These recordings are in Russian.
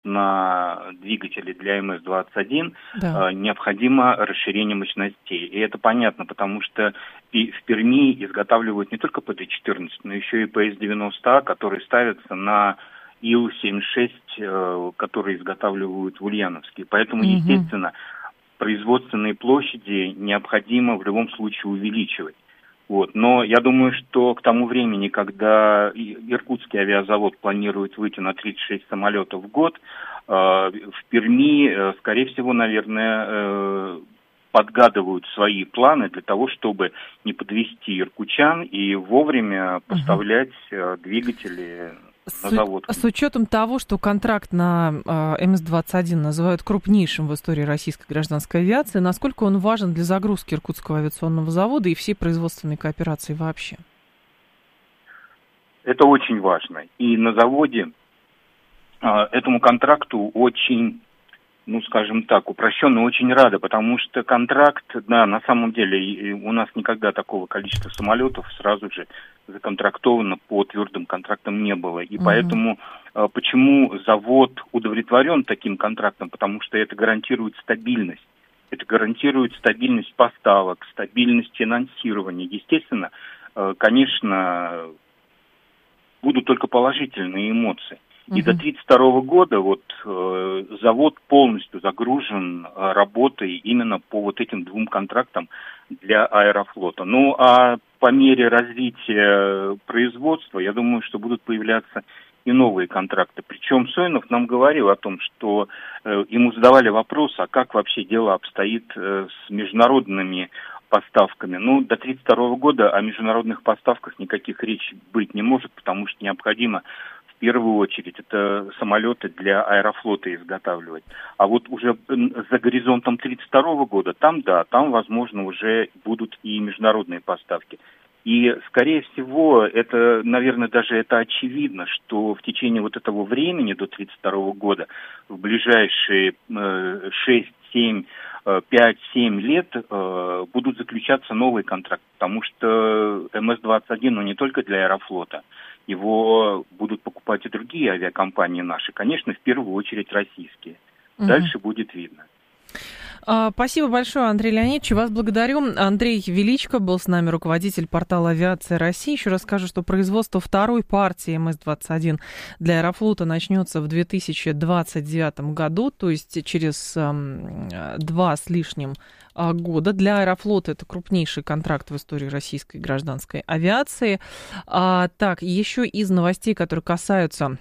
на двигатели для МС-21, Да. необходимо расширение мощностей. И это понятно, потому что и в Перми изготавливают не только ПТ-14, но еще и ПС-90А, которые ставятся на Ил-76, которые изготавливают в Ульяновске. Поэтому, естественно, производственные площади необходимо в любом случае увеличивать. Вот. Но я думаю, что к тому времени, когда Иркутский авиазавод планирует выйти на 36 самолетов в год, в Перми, скорее всего, наверное, подгадывают свои планы для того, чтобы не подвести иркутян и вовремя поставлять двигатели на завод. С учетом того, что контракт на МС-21 называют крупнейшим в истории российской гражданской авиации, насколько он важен для загрузки Иркутского авиационного завода и всей производственной кооперации вообще? Это очень важно. И на заводе этому контракту очень, скажем так, упрощенно очень рады, потому что контракт, да, на самом деле у нас никогда такого количества самолетов сразу же законтрактовано по твердым контрактам не было. И поэтому почему завод удовлетворен таким контрактом? Потому что это гарантирует стабильность. Это гарантирует стабильность поставок, стабильность финансирования. Естественно, конечно, будут только положительные эмоции. И до 1932 года завод полностью загружен работой именно по вот этим двум контрактам для Аэрофлота. Ну, а по мере развития производства, я думаю, что будут появляться и новые контракты. Причем Соинов нам говорил о том, что ему задавали вопрос, а как вообще дело обстоит с международными поставками. Ну, до 1932 года о международных поставках никаких речи быть не может, потому что необходимо в первую очередь это самолеты для Аэрофлота изготавливать. А вот уже за горизонтом 1932 года, там, возможно, уже будут и международные поставки. И, скорее всего, это, наверное, даже это очевидно, что в течение вот этого времени, до 1932 года, в ближайшие 6-7, 5-7 лет будут заключаться новые контракты, потому что МС-21, не только для Аэрофлота, его будут покупать и другие авиакомпании наши, конечно, в первую очередь российские. Дальше будет видно. Спасибо большое, Андрей Леонидович. Вас благодарю. Андрей Величко был с нами, руководитель портала «Авиация России». Еще раз скажу, что производство второй партии МС-21 для Аэрофлота начнется в 2029 году, то есть через 2 с лишним года. Для Аэрофлота это крупнейший контракт в истории российской гражданской авиации. Так, еще из новостей, которые касаются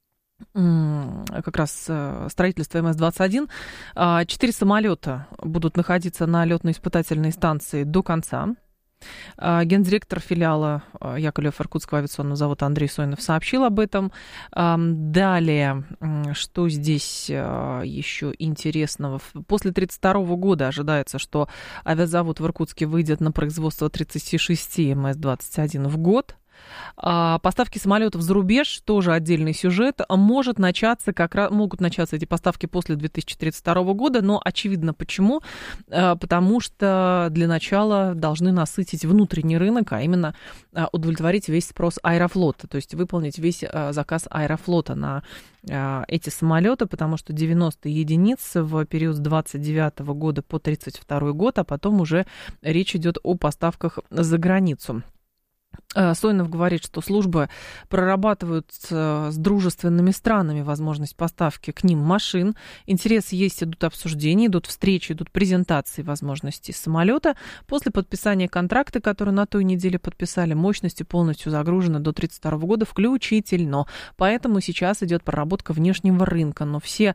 как раз строительство МС-21. 4 самолета будут находиться на летно-испытательной станции до конца. Гендиректор филиала Яковлев Иркутского авиационного завода Андрей Соинов сообщил об этом. Далее, что здесь еще интересного? После 1932 года ожидается, что авиазавод в Иркутске выйдет на производство 36 МС-21 в год. Поставки самолетов за рубеж, тоже отдельный сюжет, могут начаться эти поставки после 2032 года, но очевидно почему, потому что для начала должны насытить внутренний рынок, а именно удовлетворить весь спрос Аэрофлота, то есть выполнить весь заказ Аэрофлота на эти самолеты, потому что 90 единиц в период с 29 года по 32 год, а потом уже речь идет о поставках за границу. Соинов говорит, что службы прорабатывают с дружественными странами возможность поставки к ним машин. Интерес есть, идут обсуждения, идут встречи, идут презентации возможностей самолета. После подписания контракта, который на той неделе подписали, мощности полностью загружены до 1932 года включительно. Поэтому сейчас идет проработка внешнего рынка. Но все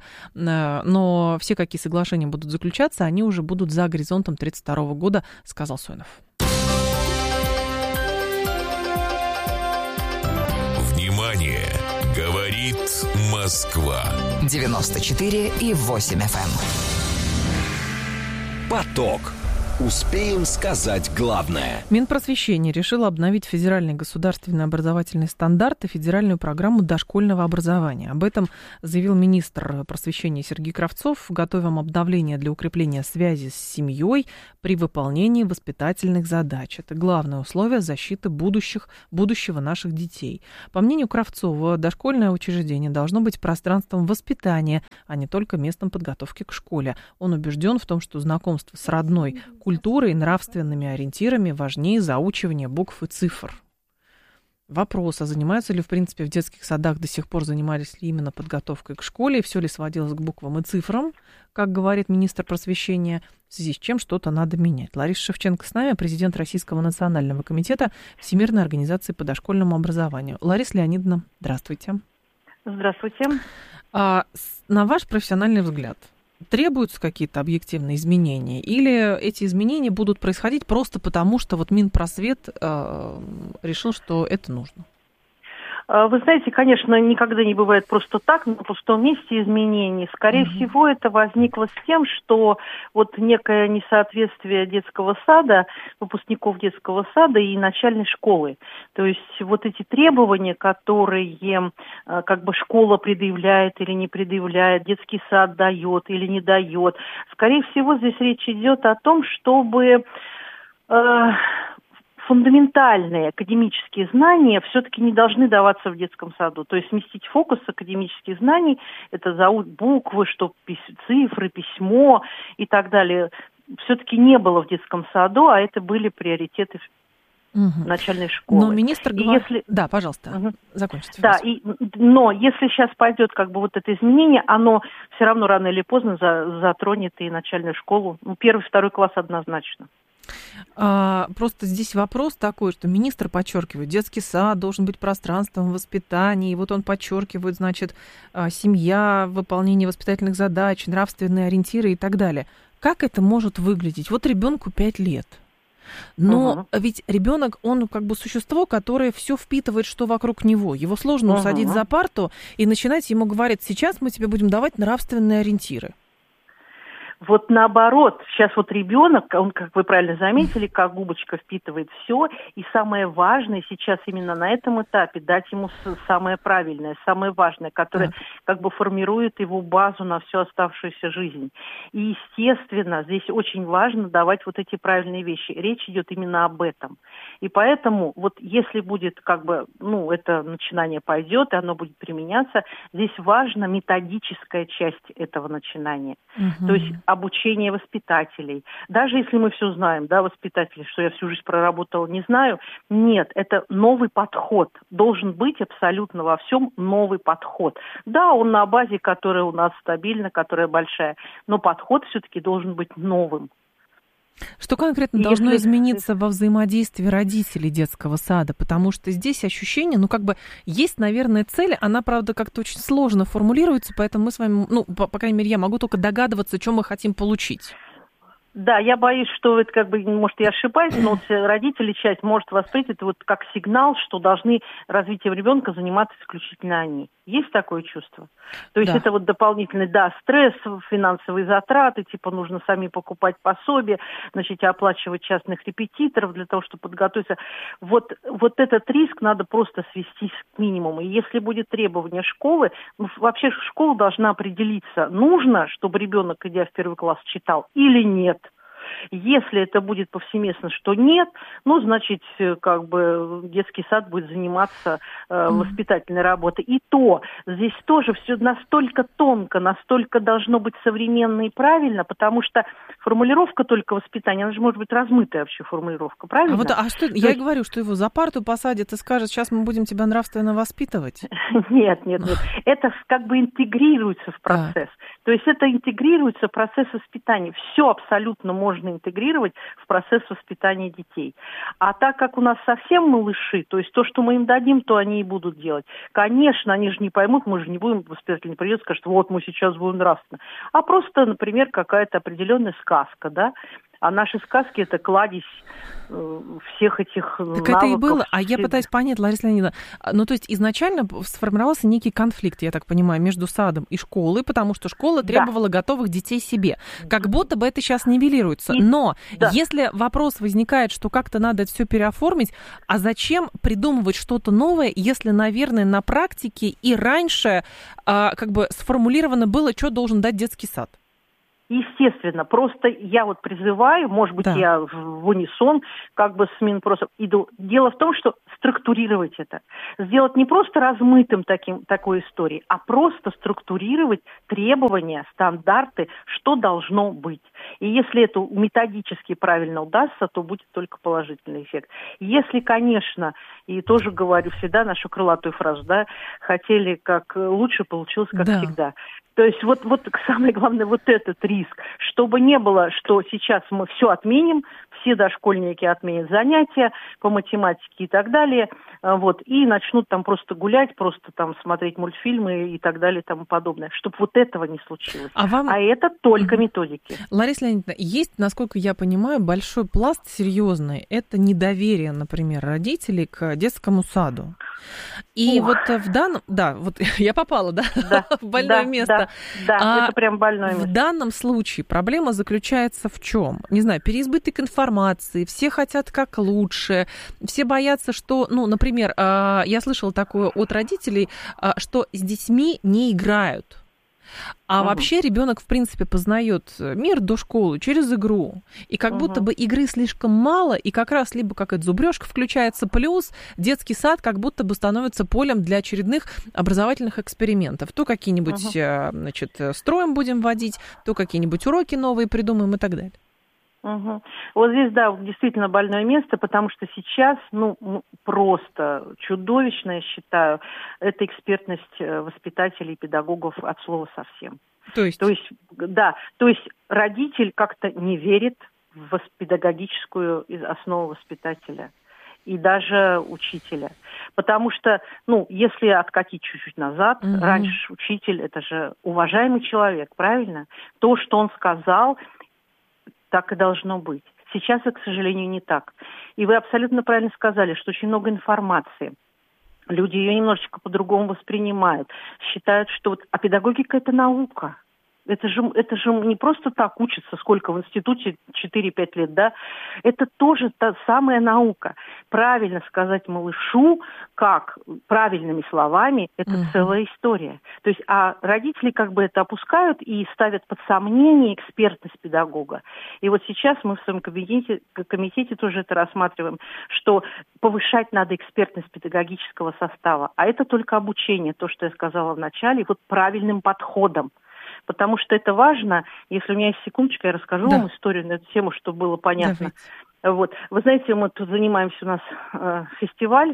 какие соглашения будут заключаться, они уже будут за горизонтом 1932 года, сказал Соинов. Говорит Москва. 94,8 FM. Поток. Успеем сказать главное. Минпросвещение решило обновить федеральный государственный образовательный стандарт и федеральную программу дошкольного образования. Об этом заявил министр просвещения Сергей Кравцов. Готовим обновление для укрепления связи с семьей при выполнении воспитательных задач. Это главное условие защиты будущего наших детей. По мнению Кравцова, дошкольное учреждение должно быть пространством воспитания, а не только местом подготовки к школе. Он убежден в том, что знакомство с родной культурой и нравственными ориентирами важнее заучивания букв и цифр. Вопрос, а занимаются ли, в принципе, в детских садах до сих пор занимались ли именно подготовкой к школе, и все ли сводилось к буквам и цифрам, как говорит министр просвещения, в связи с чем что-то надо менять. Лариса Шевченко с нами, президент Российского национального комитета Всемирной организации по дошкольному образованию. Лариса Леонидовна, здравствуйте. Здравствуйте. На ваш профессиональный взгляд, требуются какие-то объективные изменения, или эти изменения будут происходить просто потому, что вот Минпросвет решил, что это нужно? Вы знаете, конечно, никогда не бывает просто так, на пустом месте изменений. Скорее всего, это возникло с тем, что вот некое несоответствие детского сада, выпускников детского сада и начальной школы. То есть вот эти требования, которые как бы школа предъявляет или не предъявляет, детский сад дает или не дает. Скорее всего, здесь речь идет о том, чтобы фундаментальные академические знания все-таки не должны даваться в детском саду. То есть сместить фокус с академических знаний, это буквы, что цифры, письмо и так далее, все-таки не было в детском саду, а это были приоритеты начальной школы. Но министр говорит... Да, пожалуйста, закончите. Да, но если сейчас пойдет как бы вот это изменение, оно все равно рано или поздно затронет и начальную школу. Первый, второй класс однозначно. Просто здесь вопрос такой, что министр подчеркивает, детский сад должен быть пространством воспитания, и вот он подчеркивает, значит, семья, выполнение воспитательных задач, нравственные ориентиры и так далее. Как это может выглядеть? Вот ребенку 5 лет. Но ведь ребенок, он как бы существо, которое все впитывает, что вокруг него. Его сложно усадить за парту и начинать ему говорить, сейчас мы тебе будем давать нравственные ориентиры. Вот наоборот, сейчас вот ребенок, он, как вы правильно заметили, как губочка впитывает все, и самое важное сейчас именно на этом этапе дать ему самое правильное, самое важное, которое как бы формирует его базу на всю оставшуюся жизнь. И, естественно, здесь очень важно давать вот эти правильные вещи. Речь идет именно об этом. И поэтому вот если будет как бы, это начинание пойдет, и оно будет применяться, здесь важна методическая часть этого начинания. То есть обучение воспитателей. Даже если мы все знаем, да, воспитатели, что я всю жизнь проработала, не знаю, нет, это новый подход. Должен быть абсолютно во всем новый подход. Да, он на базе, которая у нас стабильна, которая большая, но подход все-таки должен быть новым. Что конкретно должно измениться во взаимодействии родителей детского сада? Потому что здесь ощущение, есть, наверное, цель, она, правда, как-то очень сложно формулируется, поэтому мы с вами, по крайней мере, я могу только догадываться, что мы хотим получить. Да, я боюсь, что это как бы, может, я ошибаюсь, но вот родители часть может воспринять это вот как сигнал, что должны развитием ребенка заниматься исключительно они. Есть такое чувство? То есть это вот дополнительный, стресс, финансовые затраты, нужно сами покупать пособие, оплачивать частных репетиторов для того, чтобы подготовиться. Вот этот риск надо просто свести к минимуму. И если будет требование школы, вообще школа должна определиться, нужно, чтобы ребенок, идя в первый класс, читал или нет. Если это будет повсеместно, что нет, значит, детский сад будет заниматься воспитательной работой. И то здесь тоже все настолько тонко, настолько должно быть современно и правильно, потому что формулировка только воспитания, она же может быть размытая вообще формулировка, правильно? Я и говорю, что его за парту посадят и скажут, сейчас мы будем тебя нравственно воспитывать. Нет. Это как бы интегрируется в процесс. То есть это интегрируется в процесс воспитания. Все абсолютно можно интегрировать в процесс воспитания детей. А так как у нас совсем малыши, то есть то, что мы им дадим, то они и будут делать. Конечно, они же не поймут, мы же не будем, воспитатель не придет и скажет, вот мы сейчас будем нравственно. А просто, например, какая-то определенная сказка, да, А наши сказки – это кладезь всех этих навыков. Так это и было. А я пытаюсь понять, Лариса Леонидовна, ну, то есть изначально сформировался некий конфликт, я так понимаю, между садом и школой, потому что школа требовала готовых детей себе. Как будто бы это сейчас нивелируется. Но если вопрос возникает, что как-то надо это все переоформить, а зачем придумывать что-то новое, если, наверное, на практике и раньше как бы сформулировано было, что должен дать детский сад? Естественно, просто я вот призываю, может быть, я в унисон как бы с Минпросом иду. Дело в том, что структурировать это. Сделать не просто размытым такой историей, а просто структурировать требования, стандарты, что должно быть. И если это методически правильно удастся, то будет только положительный эффект. Если, конечно, и тоже говорю всегда нашу крылатую фразу, да, хотели как лучше, получилось как всегда. То есть вот самое главное вот этот риск, чтобы не было, что сейчас мы все отменим, все дошкольники отменят занятия по математике и так далее, вот, и начнут там просто гулять, просто там смотреть мультфильмы и так далее и тому подобное, чтобы вот этого не случилось. А это только методики. Лариса Леонидовна, есть, насколько я понимаю, большой пласт серьезный. Это недоверие, например, родителей к детскому саду. И вот в данном... Да, вот я попала, в больное место. Да, это прям больное место. В данном случае проблема заключается в чем? Не знаю, переизбыток информации, все хотят как лучше, все боятся, что, ну, например, я слышала такое от родителей, что с детьми не играют. А вообще ребенок, в принципе, познает мир до школы через игру. И как будто бы игры слишком мало, и как раз либо какая-то зубрежка включается, плюс детский сад как будто бы становится полем для очередных образовательных экспериментов. То какие-нибудь, значит, строим будем вводить, то какие-нибудь уроки новые придумаем и так далее. Вот здесь, да, действительно больное место, потому что сейчас, просто чудовищно, я считаю, это экспертность воспитателей и педагогов от слова совсем. То есть родитель как-то не верит в педагогическую основу воспитателя и даже учителя. Потому что, если откатить чуть-чуть назад, раньше учитель, это же уважаемый человек, правильно? То, что он сказал, так и должно быть. Сейчас это, к сожалению, не так. И вы абсолютно правильно сказали, что очень много информации. Люди ее немножечко по-другому воспринимают. Считают, что педагогика – это наука. Это же не просто так учатся, сколько в институте, 4-5 лет, да? Это тоже та самая наука. Правильно сказать малышу, как правильными словами, это целая история. То есть, а родители как бы это опускают и ставят под сомнение экспертность педагога. И вот сейчас мы в своем комитете тоже это рассматриваем, что повышать надо экспертность педагогического состава. А это только обучение, то, что я сказала в начале, вот правильным подходом. Потому что это важно. Если у меня есть секундочка, я расскажу вам историю на эту тему, чтобы было понятно. Давайте. Вот. Вы знаете, мы тут занимаемся, у нас фестиваль,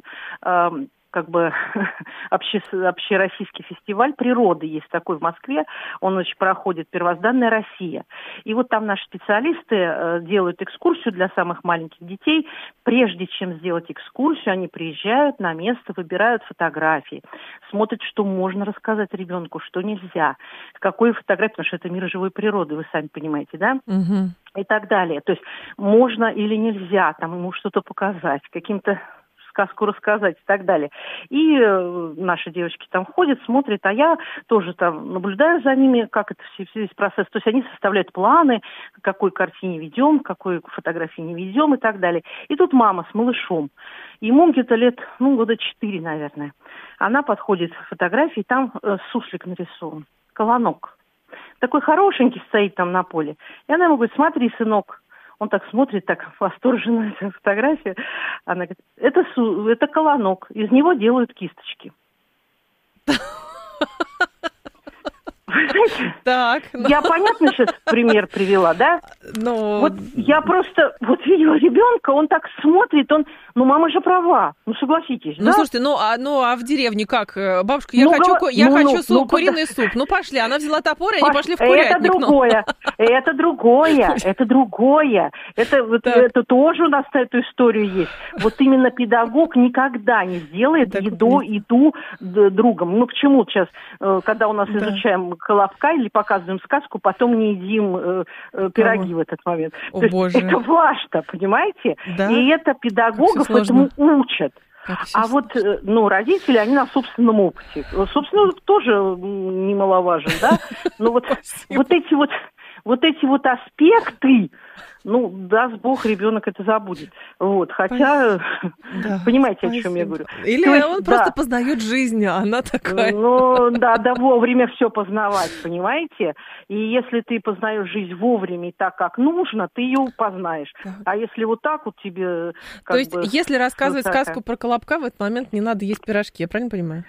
как бы общероссийский фестиваль природы есть такой в Москве, он проходит «Первозданная Россия». И вот там наши специалисты делают экскурсию для самых маленьких детей. Прежде чем сделать экскурсию, они приезжают на место, выбирают фотографии, смотрят, что можно рассказать ребенку, что нельзя, какой фотографии, потому что это мир живой природы, вы сами понимаете, да? И так далее. То есть можно или нельзя там ему что-то показать, каким-то сказку рассказать и так далее. И наши девочки там ходят, смотрят, а я тоже там наблюдаю за ними, как это весь процесс. То есть они составляют планы, к какой картине ведем, к какой фотографии не ведем и так далее. И тут мама с малышом. Ему где-то лет, года 4, наверное. Она подходит к фотографии, там суслик нарисован, колонок. Такой хорошенький стоит там на поле. И она ему говорит: смотри, сынок. Он так смотрит, так восторженно на фотографию. Она говорит: это колонок, из него делают кисточки. Вы знаете, я понятно сейчас пример привела, да? Вот я просто видела ребенка, он так смотрит, мама же права, согласитесь, да? Слушайте, а в деревне как? Бабушка, я хочу суп, куриный суп. Пошли, она взяла топор, и они пошли в курятник. Это другое. Это тоже у нас эту историю есть. Вот именно педагог никогда не сделает еду другом. Почему сейчас, когда у нас изучаем Колобка или показываем сказку, потом не едим пироги в этот момент. О, то есть Боже. это важно, понимаете? Да? И это педагогов этому учат. А вот, родители, они на собственном опыте. Собственно, тоже немаловажен, да? Но вот эти вот аспекты, даст Бог, ребенок это забудет. Вот, хотя, понимаете, о чем я говорю. Или он просто познает жизнь, а она такая. Да, вовремя все познавать, понимаете? И если ты познаешь жизнь вовремя и так, как нужно, ты ее познаешь. А если вот так вот тебе... То есть, если рассказывать сказку про Колобка, в этот момент не надо есть пирожки, я правильно понимаю?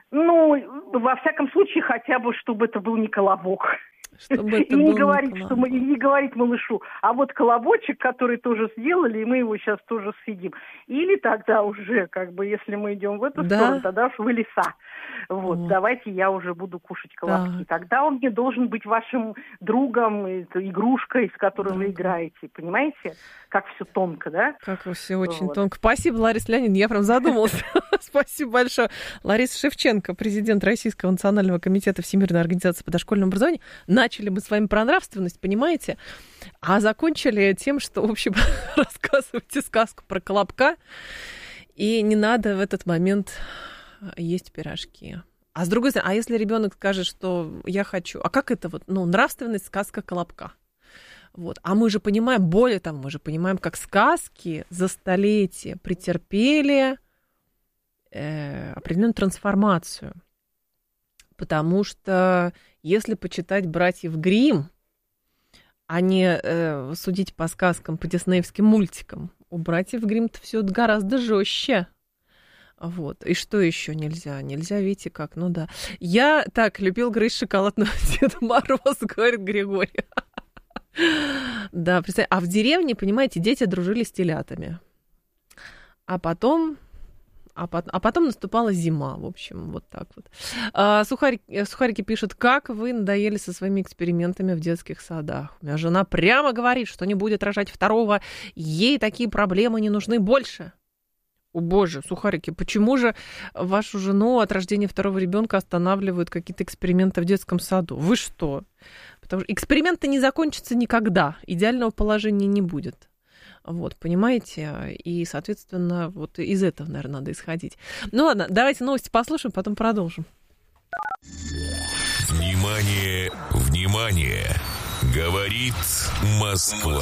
Во всяком случае, хотя бы, чтобы это был не колобок. И не говорить малышу, а вот колобочек, который тоже сделали, и мы его сейчас тоже съедим. Или тогда уже, если мы идем в эту сторону, тогда уж вы лиса. Вот, давайте я уже буду кушать колобки. Тогда он не должен быть вашим другом, игрушкой, с которой вы играете. Понимаете? Как все тонко, да? Как все очень тонко. Спасибо, Лариса Леонидовна, я прям задумалась. Спасибо большое. Лариса Шевченко, президент Российского национального комитета Всемирной организации по дошкольному образованию. Начали мы с вами про нравственность, понимаете? А закончили тем, что, в общем, рассказывайте сказку про Колобка, и не надо в этот момент есть пирожки. А с другой стороны, а если ребенок скажет, что я хочу, а как это нравственность, сказка Колобка? Вот. А мы же понимаем, более того, мы же понимаем, как сказки за столетия претерпели определенную трансформацию. Потому что если почитать «Братьев Гримм», а не судить по сказкам, по диснеевским мультикам, у «Братьев Гримм»-то все гораздо жестче. Вот. И что еще нельзя? Нельзя, видите, как? Я так любил грызть шоколадного Деда Мороза, говорит Григорий. Да, представьте. А в деревне, понимаете, дети дружили с телятами. А потом наступала зима, в общем, вот так вот. Сухарики пишут, как вы надоели со своими экспериментами в детских садах. У меня жена прямо говорит, что не будет рожать второго, ей такие проблемы не нужны больше. О боже, Сухарики, почему же вашу жену от рождения второго ребенка останавливают какие-то эксперименты в детском саду? Вы что? Потому что эксперименты не закончатся никогда, идеального положения не будет. Вот, понимаете? И, соответственно, вот из этого, наверное, надо исходить. Ладно, давайте новости послушаем, потом продолжим. Внимание, внимание! Говорит Москва.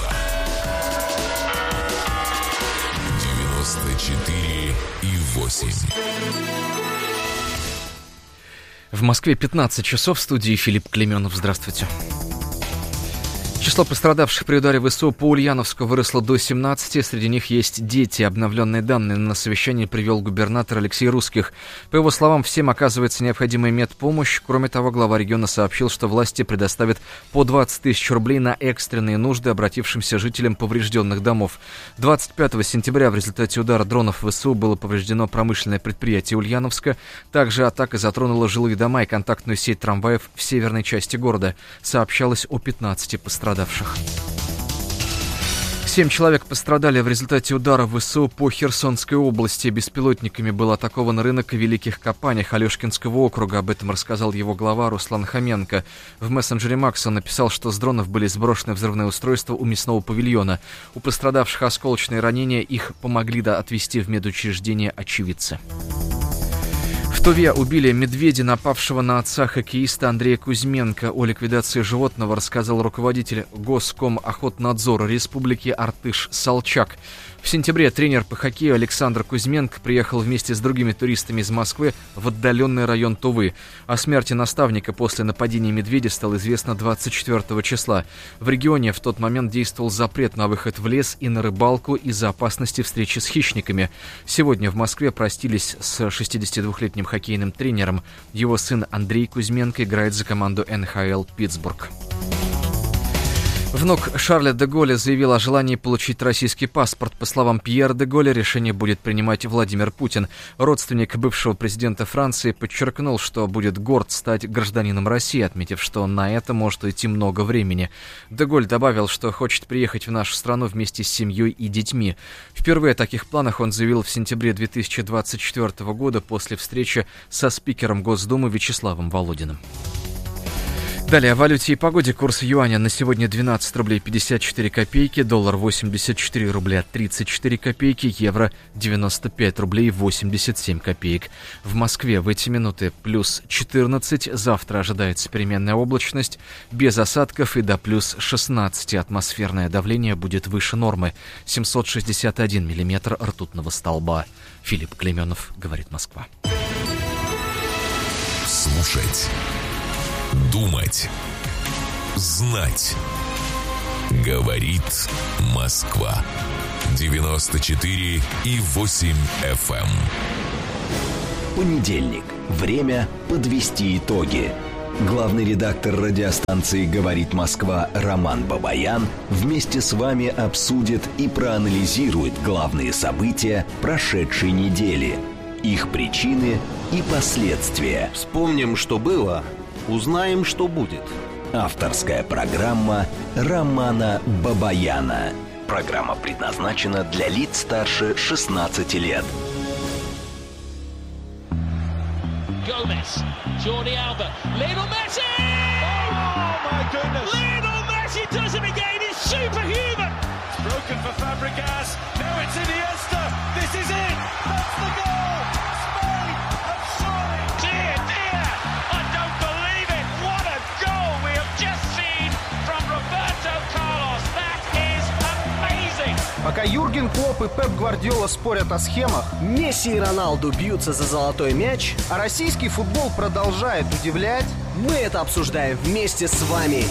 94,8. В Москве 15 часов, в студии Филипп Клеменов. Здравствуйте. Число пострадавших при ударе ВСУ по Ульяновску выросло до 17, среди них есть дети. Обновленные данные на совещании привел губернатор Алексей Русских. По его словам, всем оказывается необходимая медпомощь. Кроме того, глава региона сообщил, что власти предоставят по 20 тысяч рублей на экстренные нужды обратившимся жителям поврежденных домов. 25 сентября в результате удара дронов ВСУ было повреждено промышленное предприятие Ульяновска. Также атака затронула жилые дома и контактную сеть трамваев в северной части города. Сообщалось о 15 пострадавших. 7 человек пострадали в результате удара ВСУ по Херсонской области. Беспилотниками был атакован рынок в Великих Копанях Алешкинского округа. Об этом рассказал его глава Руслан Хоменко. В мессенджере Макс он написал, что с дронов были сброшены взрывные устройства у мясного павильона. У пострадавших осколочные ранения, их помогли отвезти в медучреждение очевидцы. В Туве убили медведя, напавшего на отца хоккеиста Андрея Кузьменко. О ликвидации животного рассказал руководитель Госкомохотнадзора Республики Артыш Салчак. В сентябре тренер по хоккею Александр Кузьменко приехал вместе с другими туристами из Москвы в отдаленный район Тувы. О смерти наставника после нападения медведя стало известно 24 числа. В регионе в тот момент действовал запрет на выход в лес и на рыбалку из-за опасности встречи с хищниками. Сегодня в Москве простились с 62-летним хоккейным тренером. Его сын Андрей Кузьменко играет за команду НХЛ «Питтсбург». Внук Шарля де Голля заявил о желании получить российский паспорт. По словам Пьера де Голля, решение будет принимать Владимир Путин. Родственник бывшего президента Франции подчеркнул, что будет горд стать гражданином России, отметив, что на это может уйти много времени. Де Голль добавил, что хочет приехать в нашу страну вместе с семьей и детьми. Впервые о таких планах он заявил в сентябре 2024 года после встречи со спикером Госдумы Вячеславом Володиным. Далее о валюте и погоде. Курс юаня на сегодня 12 рублей 54 копейки, доллар 84 рубля 34 копейки, евро 95 рублей 87 копеек. В Москве в эти минуты плюс 14, завтра ожидается переменная облачность, без осадков и до плюс 16. Атмосферное давление будет выше нормы, 761 миллиметр ртутного столба. Филипп Клейменов, говорит Москва. Слушать. Думать. Знать. Говорит Москва. 94,8 FM. Понедельник. Время подвести итоги. Главный редактор радиостанции «Говорит Москва» Роман Бабаян вместе с вами обсудит и проанализирует главные события прошедшей недели, их причины и последствия. Вспомним, что было, узнаем, что будет. Авторская программа Романа Бабаяна. Программа предназначена для лиц старше 16 лет. Gomez, Jordi Alba, Lionel Messi! Oh my goodness! Lionel Messi does it again, it's superhuman! It's broken for Fabregas, now it's Iniesta, this is it! That's the goal! Spain have surely! Dear, dear, I don't believe it! What a goal we have just seen from Roberto Carlos! That is amazing! Пока Юрген Клопп и Пеп Гвардиола спорят о схемах, Месси и Роналду бьются за золотой мяч, а российский футбол продолжает удивлять, мы это обсуждаем вместе с вами.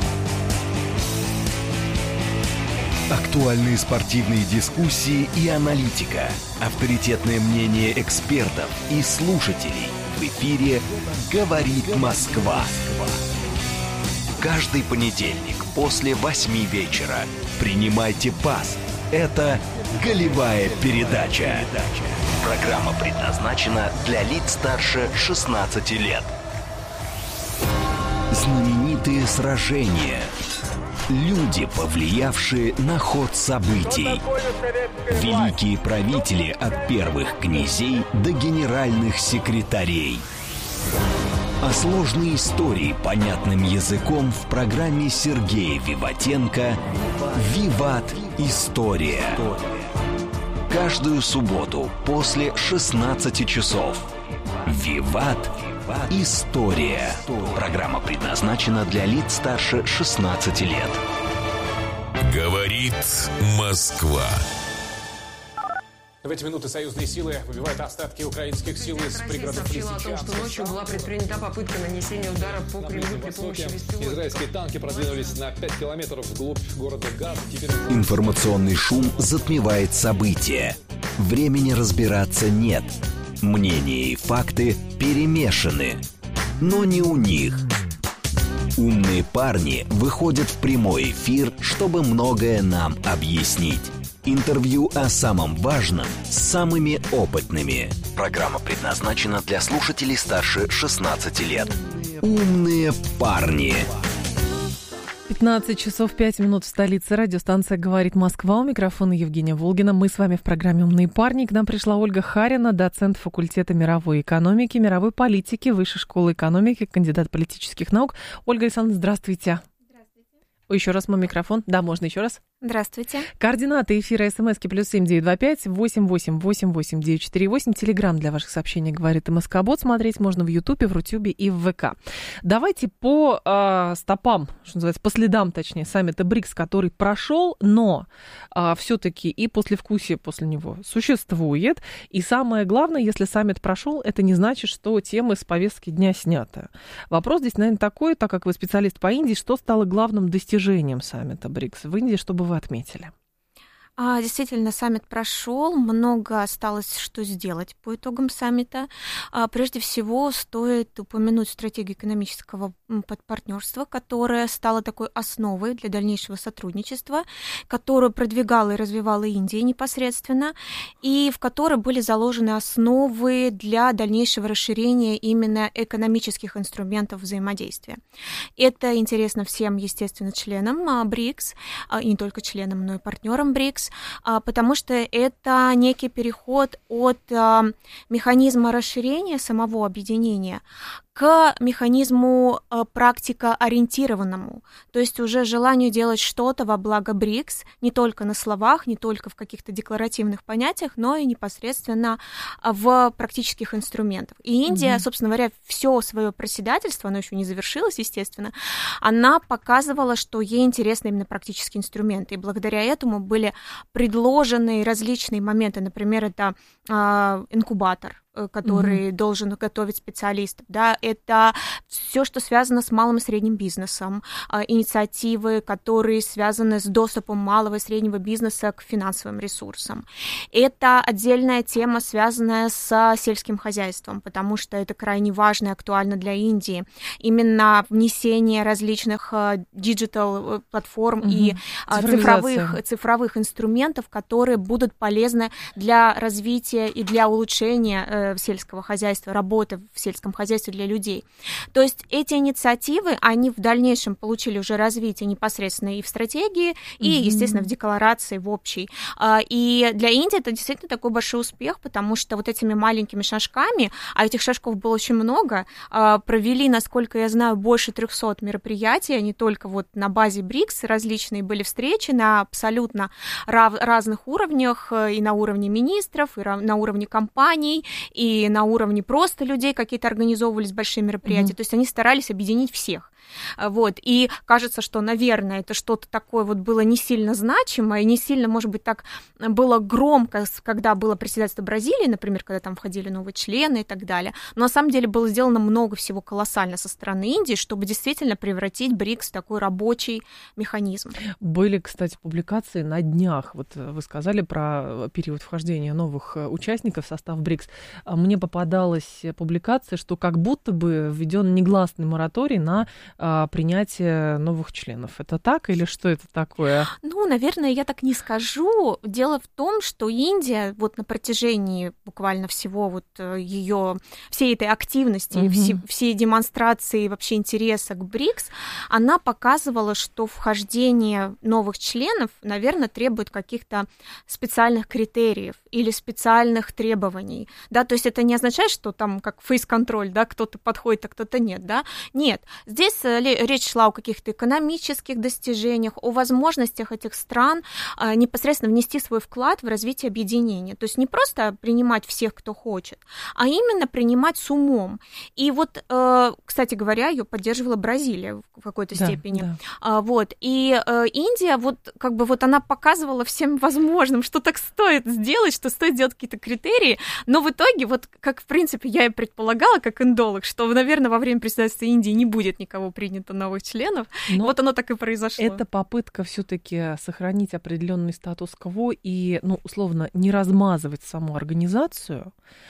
Актуальные спортивные дискуссии и аналитика. Авторитетное мнение экспертов и слушателей. В эфире «Говорит Москва». Каждый понедельник после 8 вечера принимайте пас. Это «Голевая передача». Программа предназначена для лиц старше 16 лет. Знаменитые сражения. Люди, повлиявшие на ход событий. Великие правители от первых князей до генеральных секретарей. А сложные истории понятным языком в программе Сергея Виватенко «Виват. История». Каждую субботу после 16 часов. «Виват. История». Программа предназначена для лиц старше 16 лет. Говорит Москва. В эти минуты союзные силы выбивают остатки украинских сил из пригородов Лисичанска. Сообщила о том, что ночью была предпринята попытка нанесения удара по Кремлю при помощи беспилотников. Израильские танки продвинулись на 5 километров вглубь города Газ. Информационный шум затмевает события. Времени разбираться нет. Мнения и факты перемешаны. Но не у них. Умные парни выходят в прямой эфир, чтобы многое нам объяснить. Интервью о самом важном с самыми опытными. Программа предназначена для слушателей старше 16 лет. Умные парни. 15 часов 5 минут в столице. Радиостанция «Говорит Москва». У микрофона Евгения Волгина. Мы с вами в программе «Умные парни». К нам пришла Ольга Харина, доцент факультета мировой экономики, мировой политики, Высшей школы экономики, кандидат политических наук. Ольга Александровна, здравствуйте. Еще раз мой микрофон. Да, можно еще раз. Здравствуйте. Координаты эфира СМСки +7 925 88 88 948. Телеграм для ваших сообщений «Говорит МСК-бот». Смотреть можно в Ютубе, в Рутюбе и в ВК. Давайте по стопам, что называется, по следам, точнее, саммита БРИКС, который прошел, но все-таки и послевкусие после него существует. И самое главное, если саммит прошел, это не значит, что темы с повестки дня сняты. Вопрос здесь, наверное, такой, так как вы специалист по Индии, что стало главным достижением саммита БРИКС в Индии, чтобы вы отметили? Действительно, саммит прошел, много осталось что сделать по итогам саммита. Прежде всего, стоит упомянуть стратегию экономического партнерства, которая стала такой основой для дальнейшего сотрудничества, которую продвигала и развивала Индия непосредственно, и в которой были заложены основы для дальнейшего расширения именно экономических инструментов взаимодействия. Это интересно всем, естественно, членам БРИКС, и не только членам, но и партнерам БРИКС, потому что это некий переход от механизма расширения самого объединения к механизму практикоориентированному, то есть уже желанию делать что-то во благо БРИКС, не только на словах, не только в каких-то декларативных понятиях, но и непосредственно в практических инструментах. И Индия, собственно говоря, все свое председательство, оно еще не завершилось, естественно, она показывала, что ей интересны именно практические инструменты, и благодаря этому были предложены различные моменты, например, это инкубатор, который должен готовить специалистов, да, это все, что связано с малым и средним бизнесом, инициативы, которые связаны с доступом малого и среднего бизнеса к финансовым ресурсам. Это отдельная тема, связанная с сельским хозяйством, потому что это крайне важно и актуально для Индии. Именно внесение различных диджитал-платформ и цифровых инструментов, которые будут полезны для развития и для улучшения сельского хозяйства, работы в сельском хозяйстве для людей. То есть эти инициативы, они в дальнейшем получили уже развитие непосредственно и в стратегии, и, естественно, в декларации в общей. И для Индии это действительно такой большой успех, потому что вот этими маленькими шажками, а этих шажков было очень много, провели, насколько я знаю, больше 300 мероприятий, не только вот на базе БРИКС, различные были встречи на абсолютно разных уровнях, и на уровне министров, и на уровне компаний, и на уровне просто людей какие-то организовывались большие мероприятия, то есть они старались объединить всех. Вот, и кажется, что, наверное, это что-то такое вот было не сильно значимое, не сильно, может быть, так было громко, когда было председательство Бразилии, например, когда там входили новые члены и так далее, но на самом деле было сделано много всего колоссально со стороны Индии, чтобы действительно превратить БРИКС в такой рабочий механизм. Были, кстати, публикации на днях, вот вы сказали про период вхождения новых участников в состав БРИКС, мне попадалась публикация, что как будто бы введен негласный мораторий на принятие новых членов. Это так или что это такое? Ну, наверное, я так не скажу. Дело в том, что Индия вот на протяжении буквально всего вот ее, всей этой активности, всей демонстрации вообще интереса к БРИКС, она показывала, что вхождение новых членов, наверное, требует каких-то специальных критериев или специальных требований, да, то есть это не означает, что там как фейс-контроль, да, кто-то подходит, а кто-то нет, да, нет, здесь речь шла о каких-то экономических достижениях, о возможностях этих стран непосредственно внести свой вклад в развитие объединения, то есть не просто принимать всех, кто хочет, а именно принимать с умом, и вот, кстати говоря, ее поддерживала Бразилия в какой-то степени, вот, и Индия вот как бы вот она показывала всем возможным, что так стоит сделать, что стоит делать какие-то критерии, но в итоге, вот как, в принципе, я и предполагала, как индолог, что, наверное, во время председательства Индии не будет никого принято новых членов, но вот оно так и произошло. Это попытка все-таки сохранить определенный статус-кво и, ну, условно, не размазывать саму организацию,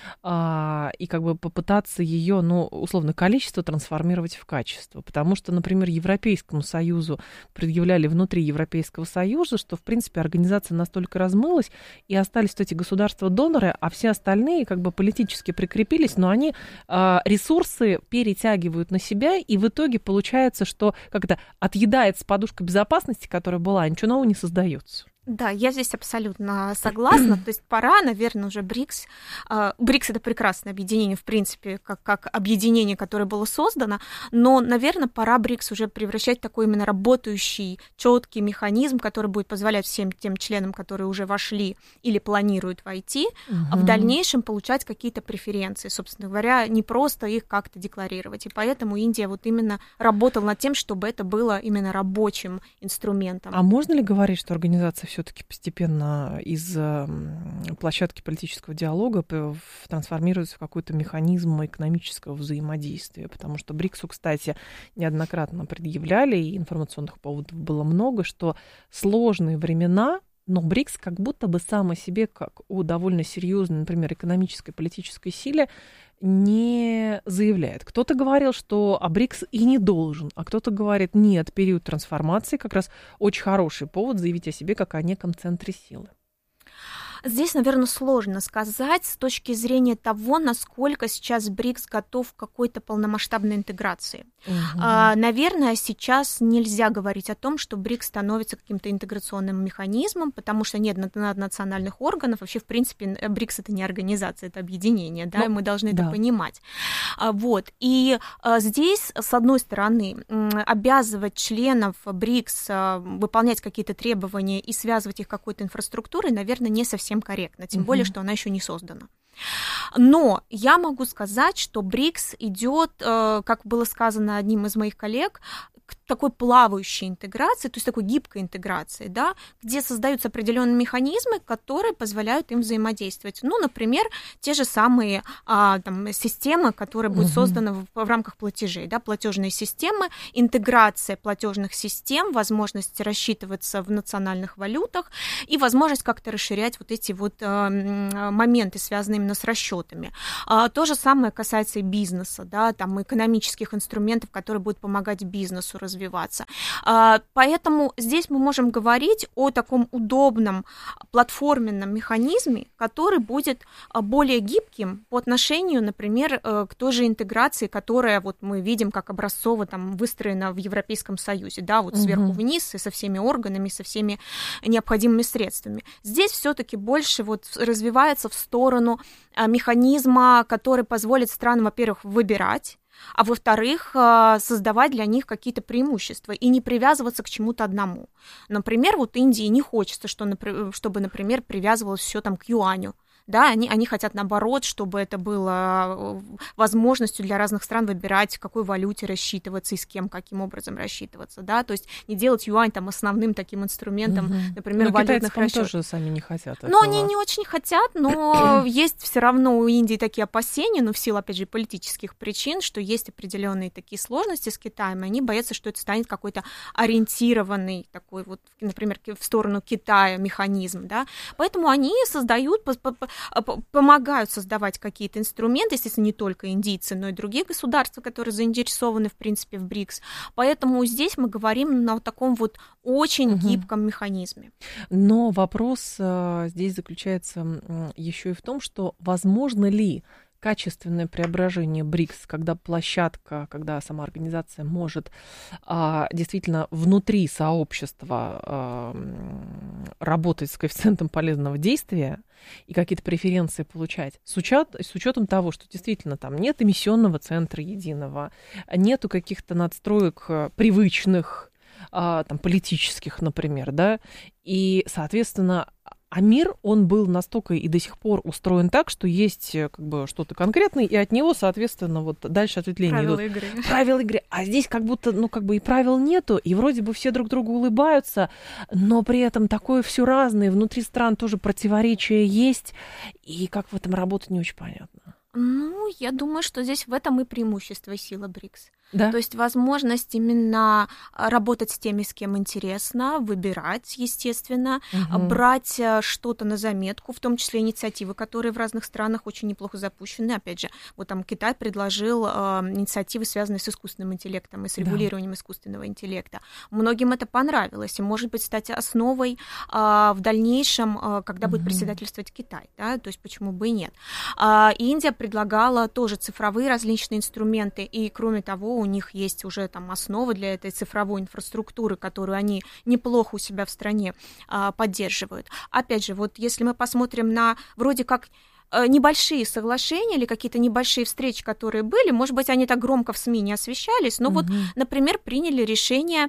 и как бы попытаться ее, ну, условно, количество трансформировать в качество, потому что, например, Европейскому Союзу предъявляли внутри Европейского Союза, что, в принципе, организация настолько размылась, и остались вот эти государства-доноры, а все остальные как бы политически прикрепились, но они ресурсы перетягивают на себя, и в итоге получается, что как-то отъедается подушка безопасности, которая была, ничего нового не создается. Да, я здесь абсолютно согласна. То есть пора, наверное, уже БРИКС. БРИКС — это прекрасное объединение, в принципе, как объединение, которое было создано, но, наверное, пора БРИКС уже превращать в такой именно работающий, четкий механизм, который будет позволять всем тем членам, которые уже вошли или планируют войти, в дальнейшем получать какие-то преференции, собственно говоря, не просто их как-то декларировать. И поэтому Индия вот именно работала над тем, чтобы это было именно рабочим инструментом. А можно ли говорить, что организация все-таки постепенно из площадки политического диалога трансформируется в какой-то механизм экономического взаимодействия? Потому что БРИКСу, кстати, неоднократно предъявляли, и информационных поводов было много, что сложные времена, но БРИКС как будто бы сам о себе, как о довольно серьезной, например, экономической, политической силе, не заявляет. Кто-то говорил, что БРИКС и не должен, а кто-то говорит, нет, период трансформации как раз очень хороший повод заявить о себе как о неком центре силы. Здесь, наверное, сложно сказать с точки зрения того, насколько сейчас БРИКС готов к какой-то полномасштабной интеграции. Наверное, сейчас нельзя говорить о том, что БРИКС становится каким-то интеграционным механизмом, потому что нет наднациональных органов. Вообще, в принципе, БРИКС — это не организация, это объединение, да, и мы должны это понимать. Вот. И здесь, с одной стороны, обязывать членов БРИКС выполнять какие-то требования и связывать их какой-то инфраструктурой, наверное, не совсем корректно, тем более, что она еще не создана. Но я могу сказать, что БРИКС идет, как было сказано одним из моих коллег, к такой плавающей интеграции, то есть такой гибкой интеграции, да, где создаются определенные механизмы, которые позволяют им взаимодействовать. Ну, например, те же самые там, системы, которые будут созданы в рамках платежей, да, платежные системы, интеграция платежных систем, возможность рассчитываться в национальных валютах и возможность как-то расширять вот эти вот моменты, связанные именно с расчетами. То же самое касается и бизнеса, да, там, экономических инструментов, которые будут помогать бизнесу развиваться. Поэтому здесь мы можем говорить о таком удобном платформенном механизме, который будет более гибким по отношению, например, к той же интеграции, которая вот мы видим, как образцово там выстроена в Европейском Союзе, да, вот сверху вниз и со всеми органами, со всеми необходимыми средствами. Здесь все-таки больше вот развивается в сторону механизма, который позволит странам, во-первых, выбирать, а во-вторых, создавать для них какие-то преимущества и не привязываться к чему-то одному. Например, вот Индии не хочется, чтобы, например, привязывалось все там к юаню. Да, они хотят, наоборот, чтобы это было возможностью для разных стран выбирать, в какой валюте рассчитываться и с кем, каким образом рассчитываться, да, то есть не делать юань там основным таким инструментом, например, валютных расчетов. Тоже сами не хотят этого. Но они не очень хотят, но есть все равно у Индии такие опасения, но в силу, опять же, политических причин, что есть определенные такие сложности с Китаем, и они боятся, что это станет какой-то ориентированный такой вот, например, в сторону Китая механизм, да, поэтому они создают, помогают создавать какие-то инструменты, естественно, не только индийцы, но и другие государства, которые заинтересованы, в принципе, в БРИКС. Поэтому здесь мы говорим на вот таком вот очень гибком механизме. Но вопрос здесь заключается еще и в том, что возможно ли качественное преображение БРИКС, когда площадка, когда сама организация может действительно внутри сообщества работать с коэффициентом полезного действия и какие-то преференции получать, с учетом того, что действительно там нет эмиссионного центра единого, нету каких-то надстроек привычных, там, политических, например, да, и, соответственно, а мир, он был настолько и до сих пор устроен так, что есть как бы что-то конкретное, и от него, соответственно, вот дальше ответвления идут. Правила игры. А здесь как будто, ну, как бы и правил нету, и вроде бы все друг другу улыбаются, но при этом такое все разное, внутри стран тоже противоречия есть, и как в этом работать не очень понятно. Ну, я думаю, что здесь в этом и преимущество и сила БРИКС. Да? То есть возможность именно работать с теми, с кем интересно, выбирать, естественно, брать что-то на заметку, в том числе инициативы, которые в разных странах очень неплохо запущены. Опять же, вот там Китай предложил инициативы, связанные с искусственным интеллектом и с регулированием искусственного интеллекта. Многим это понравилось и, может быть, стать основой в дальнейшем, когда будет председательствовать Китай. Да? То есть почему бы и нет. Индия предлагала тоже цифровые различные инструменты, и, кроме того, у них есть уже там основы для этой цифровой инфраструктуры, которую они неплохо у себя в стране поддерживают. Опять же, вот если мы посмотрим на вроде как небольшие соглашения или какие-то небольшие встречи, которые были, может быть, они так громко в СМИ не освещались, но вот, например, приняли решение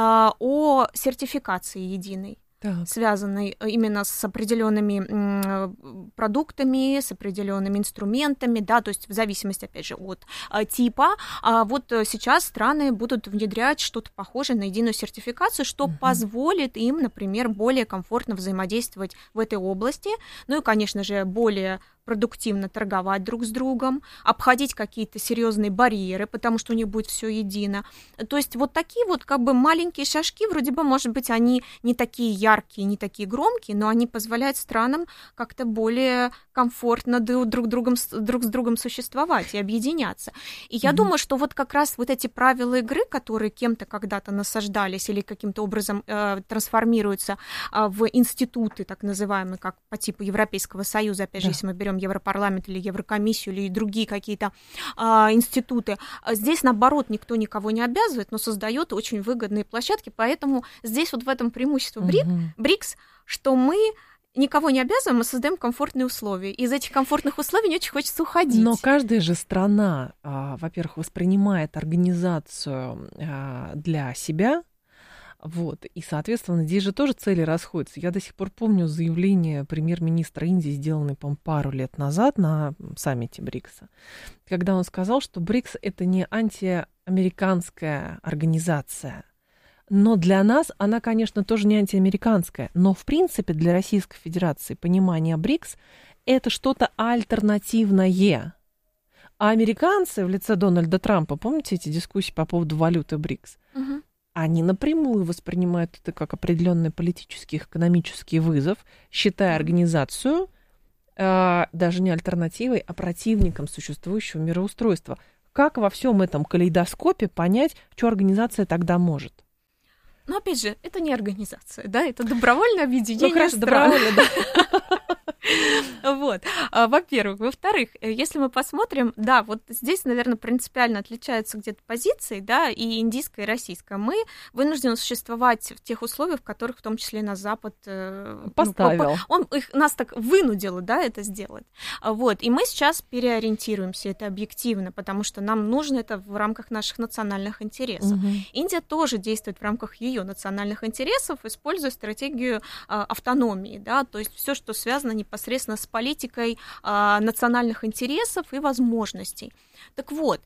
о сертификации единой. Связанный именно с определенными продуктами, с определенными инструментами, да, то есть в зависимости, опять же, от типа. Вот сейчас страны будут внедрять что-то похожее на единую сертификацию, что позволит им, например, более комфортно взаимодействовать в этой области, ну и, конечно же, более продуктивно торговать друг с другом, обходить какие-то серьезные барьеры, потому что у них будет все едино. То есть вот такие вот как бы маленькие шажки, вроде бы, может быть, они не такие яркие, не такие громкие, но они позволяют странам как-то более комфортно друг с другом существовать и объединяться. И я думаю, что вот как раз вот эти правила игры, которые кем-то когда-то насаждались или каким-то образом трансформируются в институты, так называемые, как по типу Европейского Союза, опять же, если мы берем Европарламент или Еврокомиссию или другие какие-то институты. Здесь, наоборот, никто никого не обязывает, но создает очень выгодные площадки, поэтому здесь вот в этом преимущество БРИКС, что мы никого не обязываем, мы создаем комфортные условия. Из этих комфортных условий не очень хочется уходить. Но каждая же страна, во-первых, воспринимает организацию для себя, вот, и, соответственно, здесь же тоже цели расходятся. Я до сих пор помню заявление премьер-министра Индии, сделанное, по-моему, пару лет назад на саммите БРИКСа, когда он сказал, что БРИКС — это не антиамериканская организация, но для нас она, конечно, тоже не антиамериканская, но, в принципе, для Российской Федерации понимание БРИКС — это что-то альтернативное. А американцы в лице Дональда Трампа, помните эти дискуссии по поводу валюты БРИКС? Они напрямую воспринимают это как определенный политический, экономический вызов, считая организацию даже не альтернативой, а противником существующего мироустройства. Как во всем этом калейдоскопе понять, что организация тогда может? Но, опять же, это не организация, да, это добровольное объединение. Ну, хорошо, добровольно, да. Вот, во-первых. Во-вторых, если мы посмотрим, да, вот здесь, наверное, принципиально отличаются где-то позиции, да, и индийская, и российская. Мы вынуждены существовать в тех условиях, в которых в том числе нас Запад поставил. Нас так вынудил, да, это сделать. Вот, и мы сейчас переориентируемся, это объективно, потому что нам нужно это в рамках наших национальных интересов. Индия тоже действует в рамках ее национальных интересов, используя стратегию автономии, да, то есть все, что связано непосредственно с политикой национальных интересов и возможностей. Так вот,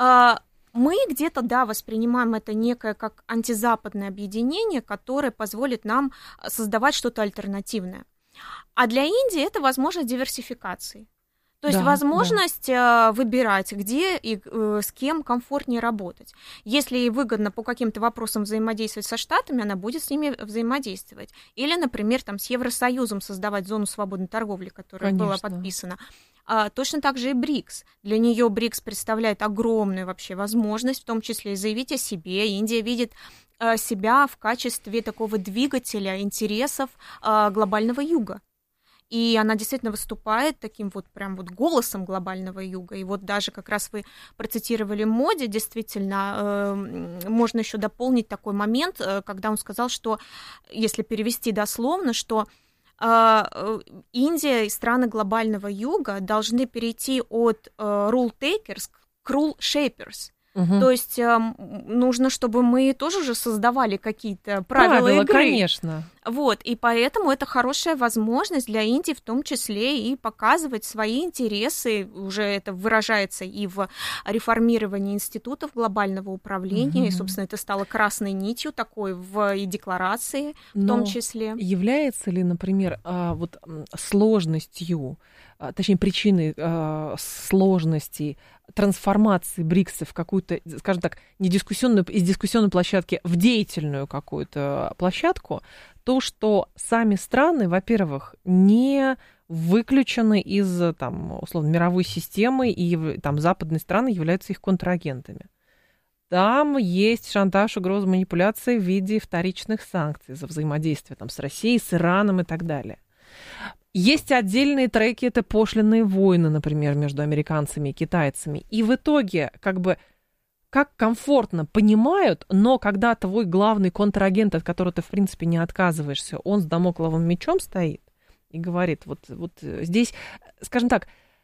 мы где-то, да, воспринимаем это некое как антизападное объединение, которое позволит нам создавать что-то альтернативное. А для Индии это возможность диверсификации. То есть возможность выбирать, где и с кем комфортнее работать. Если ей выгодно по каким-то вопросам взаимодействовать со Штатами, она будет с ними взаимодействовать. Или, например, там, с Евросоюзом создавать зону свободной торговли, которая была подписана. Точно так же и БРИКС. Для нее БРИКС представляет огромную вообще возможность, в том числе и заявить о себе. Индия видит себя в качестве такого двигателя интересов глобального юга. И она действительно выступает таким вот прям вот голосом глобального юга. И вот даже как раз вы процитировали Моди, действительно, можно еще дополнить такой момент, когда он сказал, что, если перевести дословно, что Индия и страны глобального юга должны перейти от rule takers к rule shapers. То есть нужно, чтобы мы тоже уже создавали какие-то правила игры. Конечно. Вот, и поэтому это хорошая возможность для Индии в том числе и показывать свои интересы. Уже это выражается и в реформировании институтов глобального управления, и, собственно, это стало красной нитью такой и декларации в том числе. Является ли, например, вот сложностью, точнее, причиной сложности трансформации БРИКСа в какую-то, скажем так, из дискуссионной площадки в деятельную какую-то площадку, то, что сами страны, во-первых, не выключены из, там, условно, мировой системы, и там западные страны являются их контрагентами. Там есть шантаж, угроза, манипуляции в виде вторичных санкций за взаимодействие там, с Россией, с Ираном и так далее. Есть отдельные треки, это пошлинные войны, например, между американцами и китайцами. И в итоге, как комфортно понимают, но когда твой главный контрагент, от которого ты, в принципе, не отказываешься, он с дамокловым мечом стоит и говорит, вот здесь, скажем так,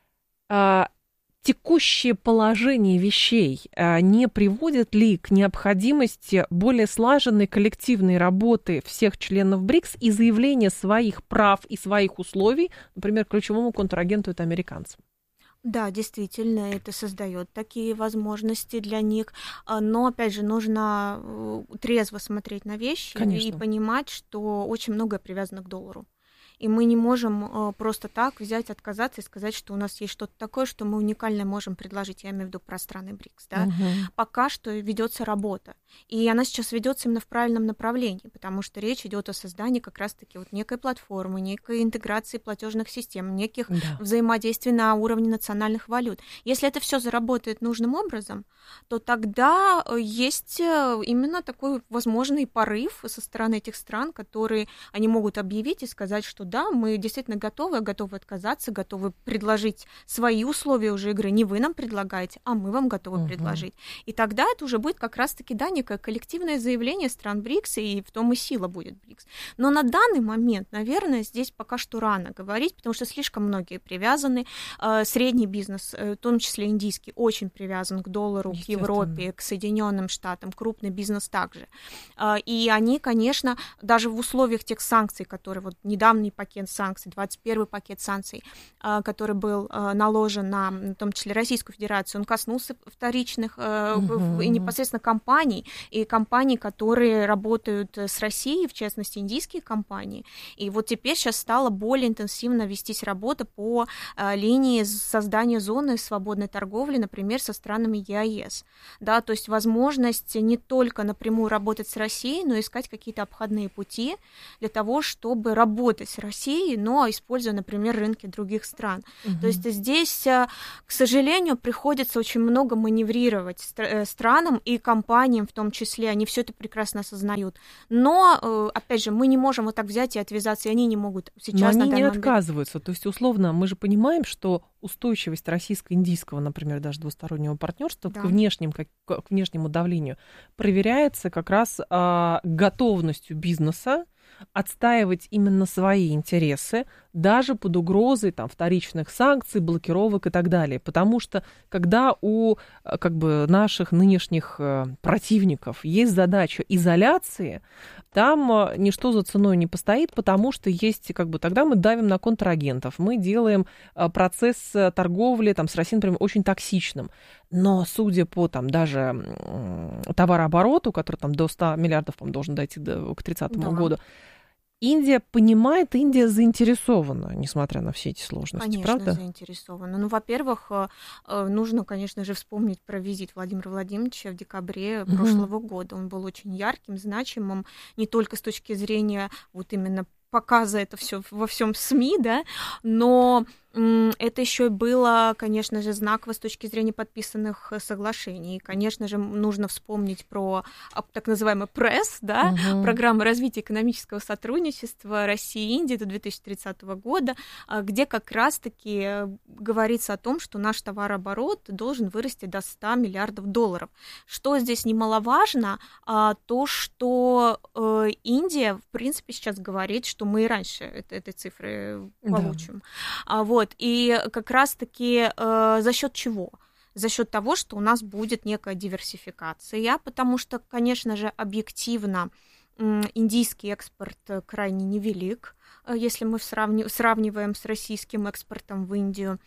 текущее положение вещей не приводит ли к необходимости более слаженной коллективной работы всех членов БРИКС и заявления своих прав и своих условий, например, ключевому контрагенту, это американцам? Да, действительно, это создает такие возможности для них, но, опять же, нужно трезво смотреть на вещи. Конечно. И понимать, что очень многое привязано к доллару. И мы не можем просто так взять, отказаться и сказать, что у нас есть что-то такое, что мы уникальное можем предложить. Я имею в виду про страны БРИКС. Да? Пока что ведется работа. И она сейчас ведется именно в правильном направлении, потому что речь идет о создании как раз-таки вот некой платформы, некой интеграции платежных систем, неких взаимодействий на уровне национальных валют. Если это все заработает нужным образом, то тогда есть именно такой возможный порыв со стороны этих стран, которые они могут объявить и сказать, что да, мы действительно готовы отказаться, готовы предложить свои условия уже игры. Не вы нам предлагаете, а мы вам готовы предложить. И тогда это уже будет как раз-таки, да, некое коллективное заявление стран БРИКС, и в том и сила будет БРИКС. Но на данный момент, наверное, здесь пока что рано говорить, потому что слишком многие привязаны. Средний бизнес, в том числе индийский, очень привязан к доллару, к Европе, к Соединенным Штатам, крупный бизнес также. И они, конечно, даже в условиях тех санкций, которые вот недавний пакет санкций, 21-й пакет санкций, который был наложен на, в том числе, Российскую Федерацию, он коснулся вторичных и непосредственно компаний, и компаний, которые работают с Россией, в частности, индийские компании. И вот теперь сейчас стала более интенсивно вестись работа по линии создания зоны свободной торговли, например, со странами ЕАЭС. Да, то есть возможность не только напрямую работать с Россией, но искать какие-то обходные пути для того, чтобы работать с Россией, но используя, например, рынки других стран. То есть здесь, к сожалению, приходится очень много маневрировать странам и компаниям в том числе, они все это прекрасно осознают. Но, опять же, мы не можем вот так взять и отвязаться, и они не могут сейчас. Но они не отказываются. То есть, условно, мы же понимаем, что устойчивость российско-индийского, например, даже двустороннего партнерства к внешнему давлению проверяется как раз готовностью бизнеса отстаивать именно свои интересы, даже под угрозой там, вторичных санкций, блокировок и так далее. Потому что когда у наших нынешних противников есть задача изоляции, там ничто за ценой не постоит, потому что есть, тогда мы давим на контрагентов, мы делаем процесс торговли там, с Россией, например, очень токсичным. Но судя по даже товарообороту, который там до 100 миллиардов должен дойти к 2030 году, Индия понимает, Индия заинтересована, несмотря на все эти сложности, конечно, правда? Конечно, заинтересована. Ну, во-первых, нужно, конечно же, вспомнить про визит Владимира Владимировича в декабре прошлого года. Он был очень ярким, значимым, не только с точки зрения вот именно показа это все во всем СМИ, да, но это еще и было, конечно же, знаково с точки зрения подписанных соглашений. И, конечно же, нужно вспомнить про так называемый ПРЭСС, да, программу развития экономического сотрудничества России и Индии до 2030 года, где как раз-таки говорится о том, что наш товарооборот должен вырасти до 100 миллиардов долларов. Что здесь немаловажно, то, что Индия, в принципе, сейчас говорит, что мы и раньше этой цифры получим. Вот. И как раз-таки за счет чего? За счет того, что у нас будет некая диверсификация, потому что, конечно же, объективно индийский экспорт крайне невелик, если мы сравниваем с российским экспортом в Индию.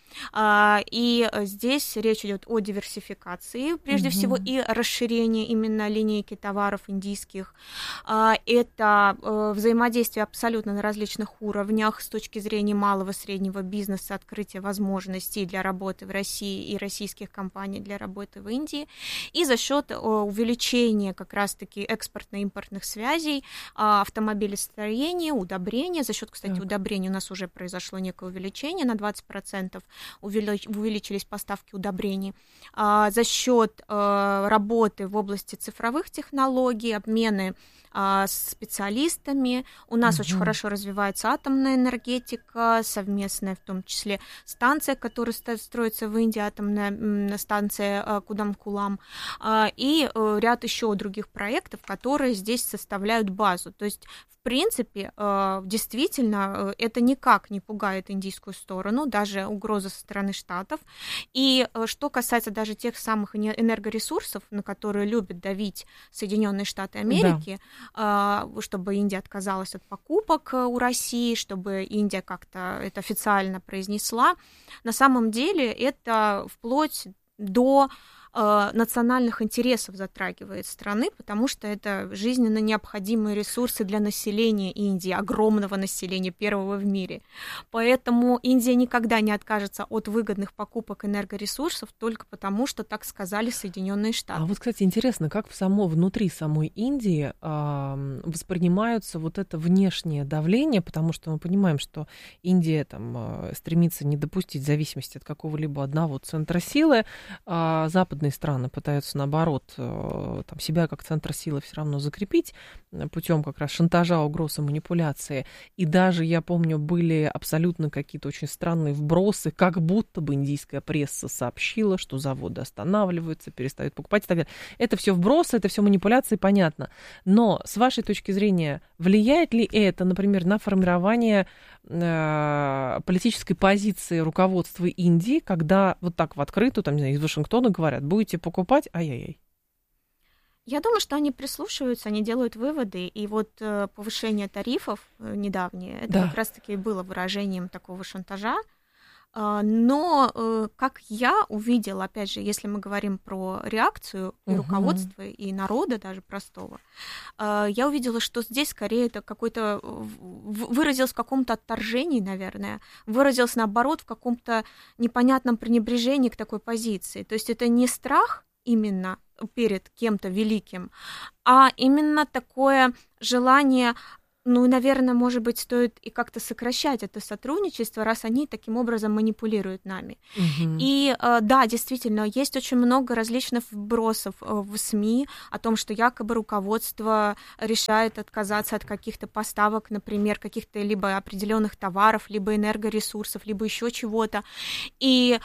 И здесь речь идет о диверсификации, прежде всего, и расширении именно линейки товаров индийских. Это взаимодействие абсолютно на различных уровнях с точки зрения малого и среднего бизнеса, открытие возможностей для работы в России и российских компаний для работы в Индии. И за счет увеличения как раз-таки экспортно-импортных связей, автомобилестроения, удобрения. За счет, кстати, удобрений у нас уже произошло некое увеличение на 20%, увеличились поставки удобрений. За счет работы в области цифровых технологий, обмены с специалистами. У нас очень хорошо развивается атомная энергетика, совместная, в том числе станция, которая строится в Индии, атомная станция Кудам-Кулам, и ряд еще других проектов, которые здесь составляют базу. То есть, в принципе, действительно, это никак не пугает индийскую сторону, даже угроза со стороны Штатов. И что касается даже тех самых энергоресурсов, на которые любят давить Соединенные Штаты Америки, чтобы Индия отказалась от покупок у России, чтобы Индия как-то это официально произнесла, на самом деле это вплоть до национальных интересов затрагивает страны, потому что это жизненно необходимые ресурсы для населения Индии, огромного населения, первого в мире. Поэтому Индия никогда не откажется от выгодных покупок энергоресурсов только потому, что так сказали Соединенные Штаты. А вот, кстати, интересно, как внутри самой Индии воспринимаются вот это внешнее давление, потому что мы понимаем, что Индия там стремится не допустить зависимости от какого-либо одного центра силы, а западные страны пытаются, наоборот, там, себя как центр силы все равно закрепить путем как раз шантажа, угроз и манипуляции. И даже, я помню, были абсолютно какие-то очень странные вбросы, как будто бы индийская пресса сообщила, что заводы останавливаются, перестают покупать и так далее. Это все вбросы, это все манипуляции, понятно. Но с вашей точки зрения, влияет ли это, например, на формирование политической позиции руководства Индии, когда вот так в открытую, там, не знаю, из Вашингтона говорят, будете покупать, ай-яй-яй? Я думаю, что они прислушиваются, они делают выводы, и вот повышение тарифов недавнее, это как раз-таки было выражением такого шантажа. Но, как я увидела, опять же, если мы говорим про реакцию и руководства, и народа даже простого, я увидела, что здесь скорее это какой-то выразилось в каком-то отторжении, наверное, выразилось, наоборот, в каком-то непонятном пренебрежении к такой позиции. То есть это не страх именно перед кем-то великим, а именно такое желание... Ну, наверное, может быть, стоит и как-то сокращать это сотрудничество, раз они таким образом манипулируют нами. И да, действительно, есть очень много различных вбросов в СМИ о том, что якобы руководство решает отказаться от каких-то поставок, например, каких-то либо определенных товаров, либо энергоресурсов, либо еще чего-то. И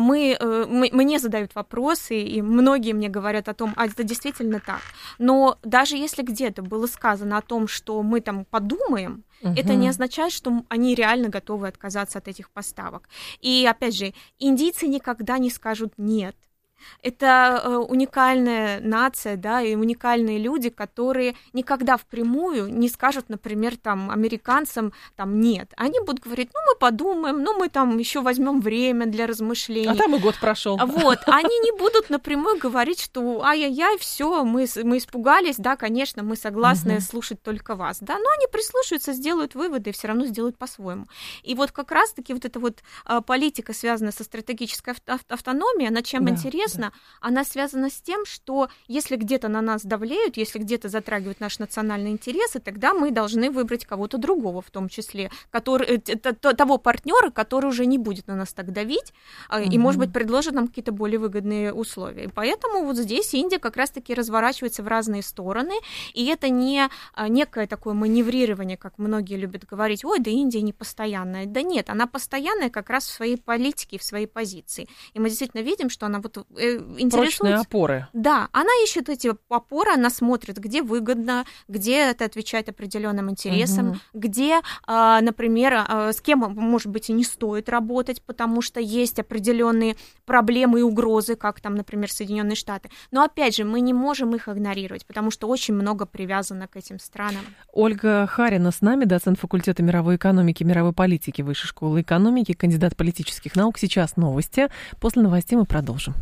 мне задают вопросы, и многие мне говорят о том, а это действительно так. Но даже если где-то было сказано о том, что мы там подумаем, это не означает, что они реально готовы отказаться от этих поставок. И, опять же, индийцы никогда не скажут «нет». Это уникальная нация, да, и уникальные люди, которые никогда впрямую не скажут, например, там, американцам, там, нет. Они будут говорить, ну, мы подумаем, ну, мы там еще возьмем время для размышлений. А там и год прошел. Вот, они не будут напрямую говорить, что ай-яй-яй, все, мы испугались, да, конечно, мы согласны слушать только вас, да, но они прислушаются, сделают выводы и все равно сделают по-своему. И вот как раз-таки вот эта вот политика, связанная со стратегической автономией, она чем интересна? Она связана с тем, что если где-то на нас давлеют, если где-то затрагивают наши национальные интересы, тогда мы должны выбрать кого-то другого, в том числе, того партнера, который уже не будет на нас так давить и, может быть, предложит нам какие-то более выгодные условия. И поэтому вот здесь Индия как раз-таки разворачивается в разные стороны, и это не некое такое маневрирование, как многие любят говорить, ой, да Индия не постоянная. Да нет, она постоянная как раз в своей политике, в своей позиции. И мы действительно видим, что она вот интересуется. Прочные опоры. Да, она ищет эти опоры, она смотрит, где выгодно, где это отвечает определенным интересам, где, например, с кем, может быть, и не стоит работать, потому что есть определенные проблемы и угрозы, как там, например, Соединенные Штаты. Но, опять же, мы не можем их игнорировать, потому что очень много привязано к этим странам. Ольга Харина с нами, доцент факультета мировой экономики, мировой политики Высшей школы экономики, кандидат политических наук. Сейчас новости. После новостей мы продолжим.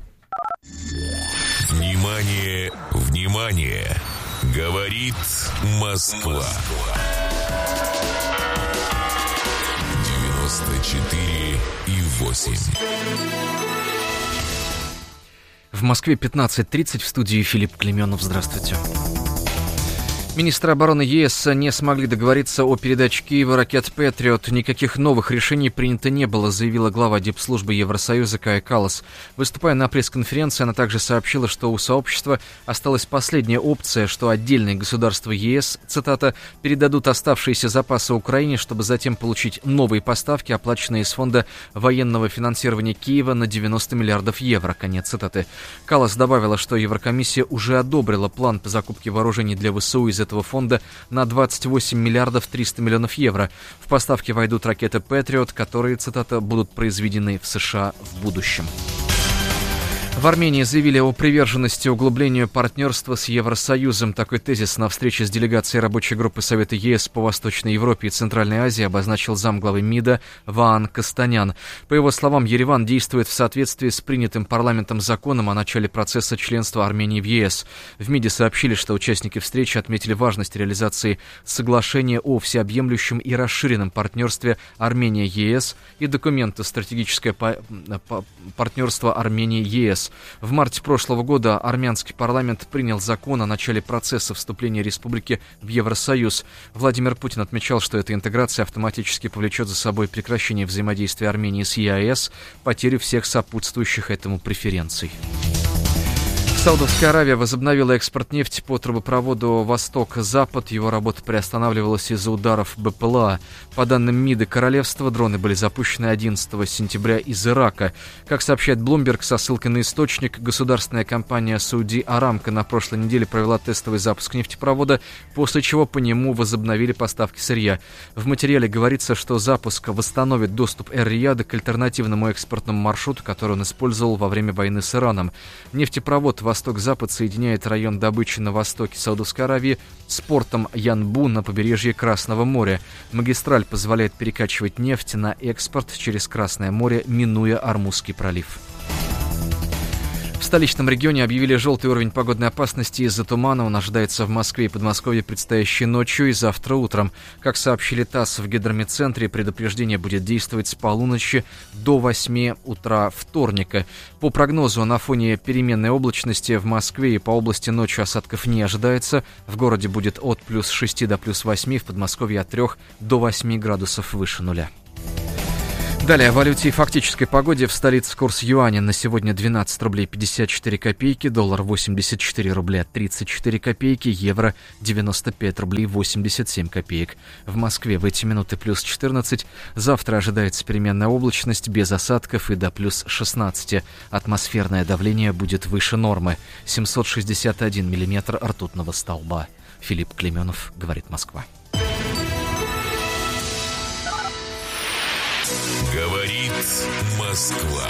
Внимание, внимание! Говорит Москва. 94,8. В Москве 15:30, в студии Филипп Клеменов. Здравствуйте. Министры обороны ЕС не смогли договориться о передаче Киеву ракет «Патриот». Никаких новых решений принято не было, заявила глава Дипслужбы Евросоюза Кая Каллас. Выступая на пресс-конференции, она также сообщила, что у сообщества осталась последняя опция, что отдельные государства ЕС, цитата, передадут оставшиеся запасы Украине, чтобы затем получить новые поставки, оплаченные из фонда военного финансирования Киева на 90 миллиардов евро. Конец цитаты. Каллас добавила, что Еврокомиссия уже одобрила план по закупке вооружений для ВСУ из этого фонда на 28 миллиардов 300 миллионов евро. В поставки войдут ракеты «Патриот», которые, цитата, будут произведены в США в будущем. В Армении заявили о приверженности углублению партнерства с Евросоюзом. Такой тезис на встрече с делегацией рабочей группы Совета ЕС по Восточной Европе и Центральной Азии обозначил замглавы МИДа Ваан Костанян. По его словам, Ереван действует в соответствии с принятым парламентом законом о начале процесса членства Армении в ЕС. В МИДе сообщили, что участники встречи отметили важность реализации соглашения о всеобъемлющем и расширенном партнерстве Армения-ЕС и документа «Стратегическое партнерство Армении-ЕС». В марте прошлого года армянский парламент принял закон о начале процесса вступления республики в Евросоюз. Владимир Путин отмечал, что эта интеграция автоматически повлечет за собой прекращение взаимодействия Армении с ЕАЭС, потерю всех сопутствующих этому преференций. Саудовская Аравия возобновила экспорт нефти по трубопроводу «Восток-Запад». Его работа приостанавливалась из-за ударов БПЛА. По данным МИДа королевства, дроны были запущены 11 сентября из Ирака. Как сообщает Bloomberg со ссылкой на источник, государственная компания Saudi Aramco на прошлой неделе провела тестовый запуск нефтепровода, после чего по нему возобновили поставки сырья. В материале говорится, что запуск восстановит доступ Эр-Рияда к альтернативному экспортному маршруту, который он использовал во время войны с Ираном. Нефтепровод «Восток-Запад» соединяет район добычи на востоке Саудовской Аравии с портом Янбу на побережье Красного моря. Магистраль позволяет перекачивать нефть на экспорт через Красное море, минуя Ормузский пролив. В столичном регионе объявили желтый уровень погодной опасности из-за тумана. Он ожидается в Москве и Подмосковье предстоящей ночью и завтра утром. Как сообщили ТАСС в гидрометцентре, предупреждение будет действовать с полуночи до 8 утра вторника. По прогнозу, на фоне переменной облачности в Москве и по области ночью осадков не ожидается. В городе будет от плюс 6 до плюс 8, в Подмосковье от 3 до 8 градусов выше нуля. Далее о валюте и фактической погоде. В столице курс юаня на сегодня 12 рублей 54 копейки, доллар 84 рубля 34 копейки, евро 95 рублей 87 копеек. В Москве в эти минуты плюс 14. Завтра ожидается переменная облачность без осадков и до плюс 16. Атмосферное давление будет выше нормы. 761 миллиметр ртутного столба. Филипп Клеменов, говорит Москва. Говорит Москва.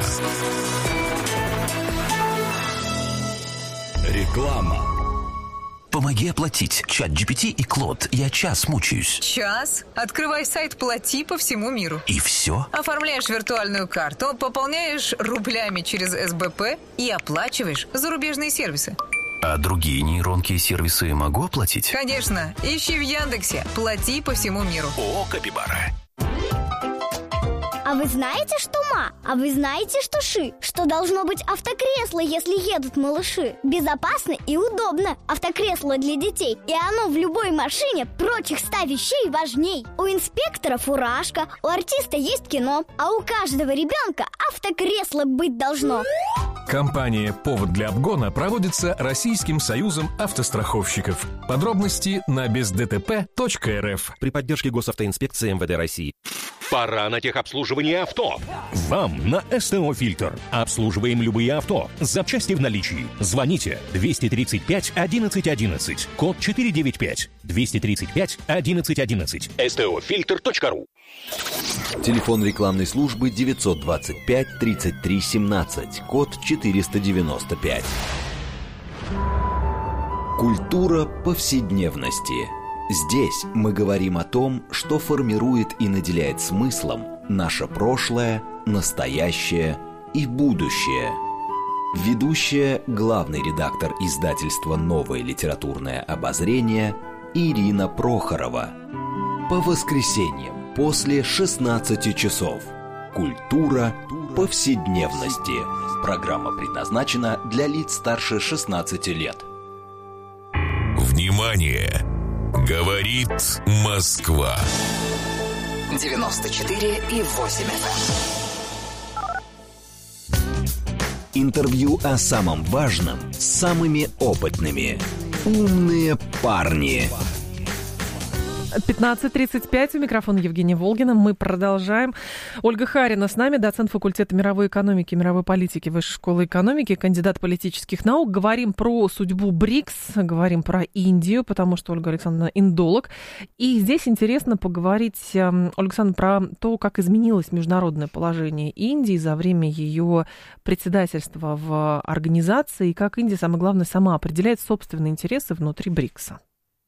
Реклама. Помоги оплатить. ChatGPT и Клод. Я час мучаюсь. Час? Открывай сайт «Плати» по всему миру. И все? Оформляешь виртуальную карту, пополняешь рублями через СБП и оплачиваешь зарубежные сервисы. А другие нейронки и сервисы могу оплатить? Конечно. Ищи в Яндексе «Плати» по всему миру. О, капибара. А вы знаете, что ма? А вы знаете, что ши? Что должно быть автокресло, если едут малыши? Безопасно и удобно. Автокресло для детей. И оно в любой машине прочих 100 вещей важней. У инспектора фуражка, у артиста есть кино, а у каждого ребенка автокресло быть должно. Кампания «Повод для обгона» проводится Российским союзом автостраховщиков. Подробности на бездтп.рф. При поддержке Госавтоинспекции МВД России. Пора на техобслуживание авто. Вам на СТО «Фильтр». Обслуживаем любые авто. Запчасти в наличии. Звоните 235 11 11. Код 495. 235 11 11. STOFilter.ru. Телефон рекламной службы 925 33 17. Код 495. Культура повседневности. Здесь мы говорим о том, что формирует и наделяет смыслом наше прошлое, настоящее и будущее. Ведущая, главный редактор издательства «Новое литературное обозрение» Ирина Прохорова. По воскресеньям после 16 часов. Культура повседневности. Программа предназначена для лиц старше 16 лет. Внимание! Говорит Москва. 94,8 FM. Интервью о самом важном с самыми опытными. Умные парни. 15:35, у микрофона Евгения Волгина. Мы продолжаем. Ольга Харина с нами, доцент факультета мировой экономики и мировой политики Высшей школы экономики, кандидат политических наук. Говорим про судьбу БРИКС, говорим про Индию, потому что Ольга Александровна индолог. И здесь интересно поговорить, Ольга Александровна, про то, как изменилось международное положение Индии за время ее председательства в организации, и как Индия, самое главное, сама определяет собственные интересы внутри БРИКСа.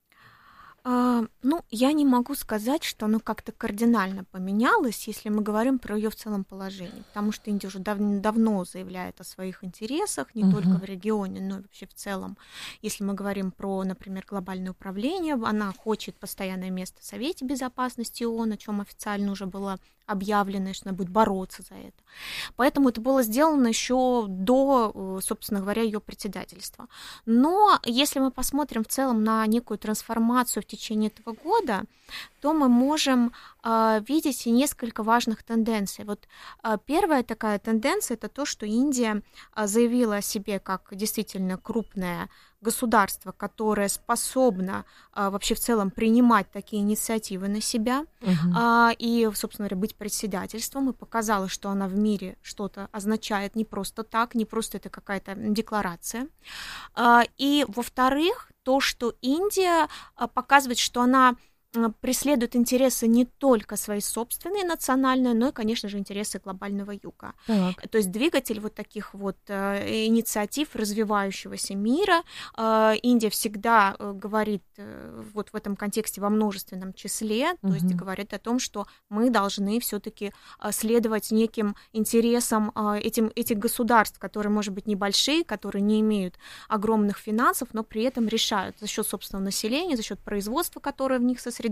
Я не могу сказать, что оно как-то кардинально поменялось, если мы говорим про ее в целом положение, потому что Индия уже давно заявляет о своих интересах, не только в регионе, но и вообще в целом. Если мы говорим про, например, глобальное управление, она хочет постоянное место в Совете Безопасности ООН, о чем официально уже было объявлено, что она будет бороться за это. Поэтому это было сделано еще до, собственно говоря, ее председательства. Но если мы посмотрим в целом на некую трансформацию в течение этого года, то мы можем видеть и несколько важных тенденций. Вот первая такая тенденция – это то, что Индия заявила о себе как действительно крупное государство, которое способно вообще в целом принимать такие инициативы на себя и, собственно говоря, быть председательством, и показала, что она в мире что-то означает не просто так, не просто это какая-то декларация. И, во-вторых, то, что Индия показывает, что она преследует интересы не только свои собственные национальные, но и, конечно же, интересы глобального юга. Так. То есть двигатель вот таких вот инициатив развивающегося мира. Индия всегда говорит вот в этом контексте во множественном числе, то есть говорит о том, что мы должны все-таки следовать неким интересам этих государств, которые, может быть, небольшие, которые не имеют огромных финансов, но при этом решают за счет собственного населения, за счет производства, которое в них сосредоточено.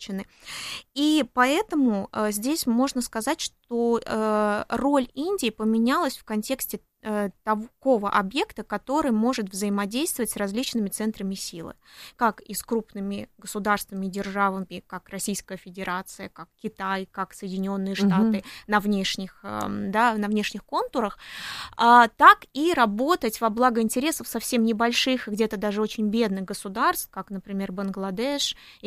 И поэтому здесь можно сказать, что роль Индии поменялась в контексте такого объекта, который может взаимодействовать с различными центрами силы, как и с крупными государствами и державами, как Российская Федерация, как Китай, как Соединенные Штаты на внешних контурах, так и работать во благо интересов совсем небольших, где-то даже очень бедных государств, как, например, Бангладеш